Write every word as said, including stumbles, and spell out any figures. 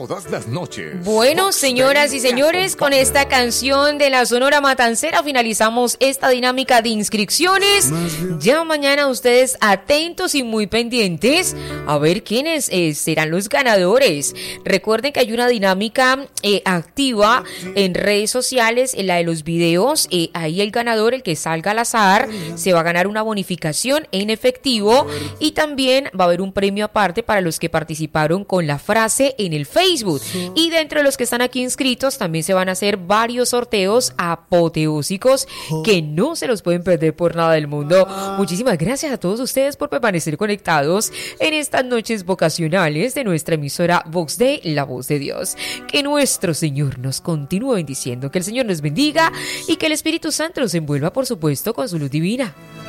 todas las noches. Bueno, señoras y señores, con esta canción de la Sonora Matancera finalizamos esta dinámica de inscripciones. Ya mañana ustedes atentos y muy pendientes a ver quiénes eh, serán los ganadores. Recuerden que hay una dinámica eh, activa en redes sociales, en la de los videos. Eh, ahí el ganador, el que salga al azar, se va a ganar una bonificación en efectivo y también va a haber un premio aparte para los que participaron con la frase en el Facebook. Y dentro de los que están aquí inscritos también se van a hacer varios sorteos apoteósicos que no se los pueden perder por nada del mundo. Muchísimas gracias a todos ustedes por permanecer conectados en estas noches vocacionales de nuestra emisora Vox de la Voz de Dios. Que nuestro Señor nos continúe bendiciendo, que el Señor nos bendiga y que el Espíritu Santo nos envuelva, por supuesto, con su luz divina.